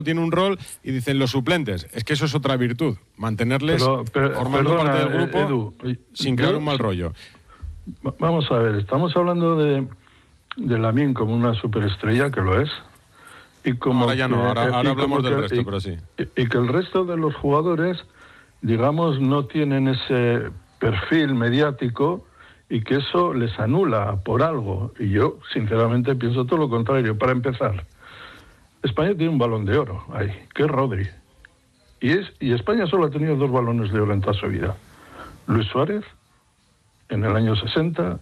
tiene un rol y dicen los suplentes. Es que eso es otra virtud, mantenerles formando parte del grupo, Edu, sin crear un mal rollo. Vamos a ver, estamos hablando de Lamine como una superestrella, que lo es. Y como ahora ya no, ahora hablamos del resto, pero sí. Y que el resto de los jugadores, digamos, no tienen ese perfil mediático y que eso les anula por algo. Y yo, sinceramente, pienso todo lo contrario. Para empezar, España tiene un balón de oro ahí, que es Rodri. Y España solo ha tenido 2 balones de oro en toda su vida. Luis Suárez, en el año 60,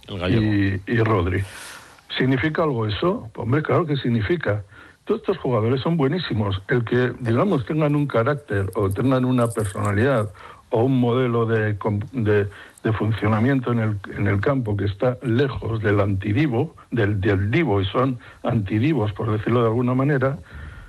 y Rodri. ¿Significa algo eso? Hombre, claro que significa. Todos estos jugadores son buenísimos. El que, digamos, tengan un carácter o tengan una personalidad o un modelo de funcionamiento en el campo que está lejos del antidivo, del divo, y son antidivos, por decirlo de alguna manera,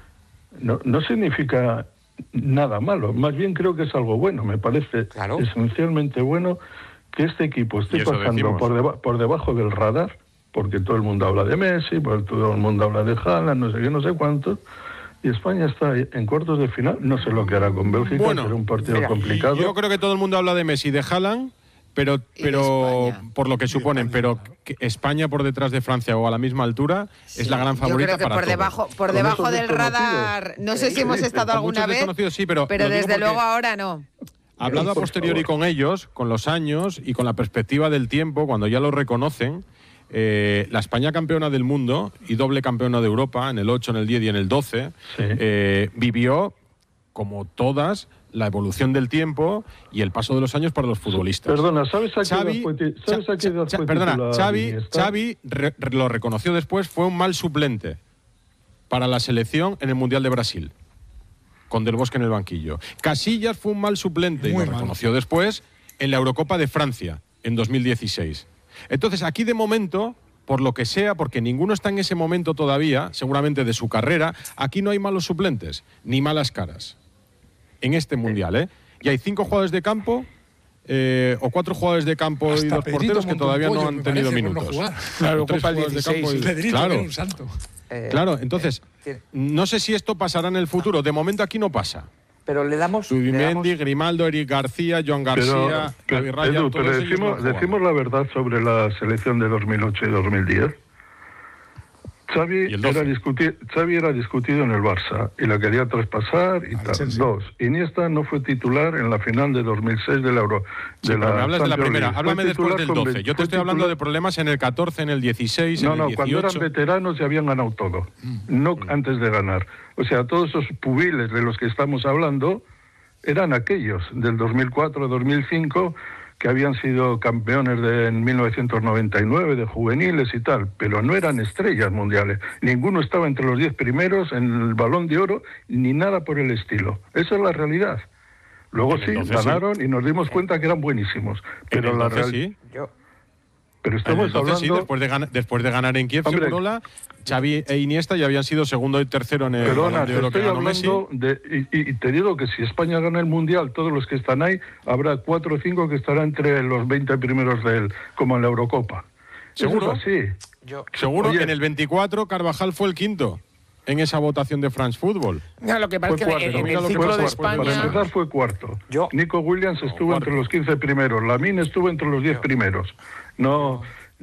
no significa nada malo. Más bien creo que es algo bueno. Me parece esencialmente bueno que este equipo esté pasando por debajo del radar, porque todo el mundo habla de Messi, porque todo el mundo habla de Haaland, no sé qué, no sé cuánto, y España está en cuartos de final. No sé lo que hará con Bélgica, será un partido complicado. Yo creo que todo el mundo habla de Messi y de Haaland, pero por lo que suponen, pero que España por detrás de Francia o a la misma altura es la gran favorita. Yo creo que por debajo del radar, no sé si hemos estado alguna vez, sí, pero desde luego ahora no. Hablado a posteriori con ellos, con los años y con la perspectiva del tiempo, cuando ya lo reconocen, la España campeona del mundo y doble campeona de Europa en el 8, en el 10 y en el 12, vivió, como todas, la evolución del tiempo y el paso de los años para los futbolistas. Perdona, ¿sabes a qué edad fue titular? Xavi lo reconoció después, fue un mal suplente para la selección en el Mundial de Brasil, con Del Bosque en el banquillo. Casillas fue un mal suplente y lo reconoció después en la Eurocopa de Francia en 2016. Entonces, aquí de momento, por lo que sea, porque ninguno está en ese momento todavía, seguramente de su carrera, aquí no hay malos suplentes, ni malas caras. En este Mundial, ¿eh? Y hay 5 jugadores de campo, o 4 jugadores de campo y 2 porteros que todavía no han tenido minutos. Claro, Copa 16. Claro. Un salto. Claro, entonces, no sé si esto pasará en el futuro. De momento aquí no pasa. Pero le damos... Zubimendi, Grimaldo, Eric García, Joan García, Javi Raya... Edu, pero decimos la verdad sobre la selección de 2008 y 2010. Xavi era discutido en el Barça y la quería traspasar y tal. 2. Iniesta no fue titular en la final de 2006 del Euro. Me hablas de la primera. Háblame después del 12. Yo te estoy hablando de problemas en el 14, en el 16, en el 18. Cuando eran veteranos ya habían ganado todo. No antes de ganar. O sea, todos esos pubiles de los que estamos hablando eran aquellos del 2004-2005 que habían sido campeones en 1999 de juveniles y tal, pero no eran estrellas mundiales. Ninguno estaba entre los 10 primeros en el Balón de Oro, ni nada por el estilo. Esa es la realidad. Luego ganaron y nos dimos cuenta que eran buenísimos. Pero la realidad... Pero estamos hablando... después de ganar en Kiev, Segurola, Xavi e Iniesta ya habían sido segundo y tercero en el Balón de Oro que ganó Messi. Y te digo que si España gana el Mundial, todos los que están ahí, habrá 4 o 5 que estarán entre los 20 primeros como en la Eurocopa. ¿Seguro? Eso es así. Seguro que en el 24 Carvajal fue el quinto en esa votación de France Football. No, lo que pasa es que en el ciclo de España... Para empezar fue cuarto. Nico Williams estuvo entre los 15 primeros. Lamine estuvo entre los 10 primeros. No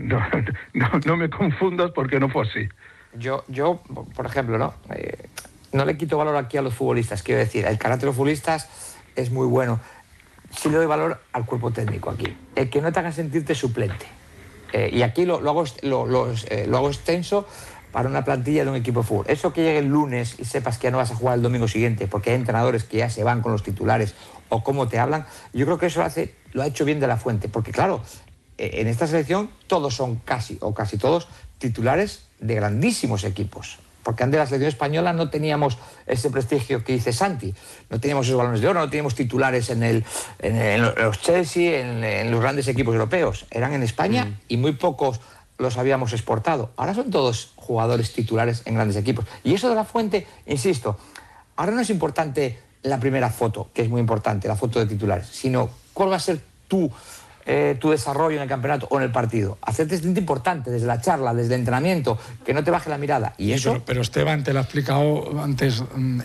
me confundas porque no fue así. Yo por ejemplo, no le quito valor aquí a los futbolistas. Quiero decir, el carácter de los futbolistas es muy bueno. Sí le doy valor al cuerpo técnico aquí. El que no te haga sentirte suplente. Y aquí lo hago extenso para una plantilla de un equipo de fútbol. Eso que llegue el lunes y sepas que ya no vas a jugar el domingo siguiente porque hay entrenadores que ya se van con los titulares o cómo te hablan, yo creo que eso lo ha hecho bien De La Fuente. Porque claro, en esta selección todos son casi todos titulares de grandísimos equipos. Porque antes de la selección española no teníamos ese prestigio que dice Santi. No teníamos esos balones de oro, no teníamos titulares en los Chelsea, en los grandes equipos europeos. Eran en España y muy pocos los habíamos exportado. Ahora son todos jugadores titulares en grandes equipos. Y eso De La Fuente, insisto, ahora no es importante la primera foto, que es muy importante, la foto de titulares, sino cuál va a ser tu tu desarrollo en el campeonato o en el partido. Hacerte distinto importante desde la charla, desde el entrenamiento, que no te baje la mirada. Y eso... Pero Esteban, te lo ha explicado antes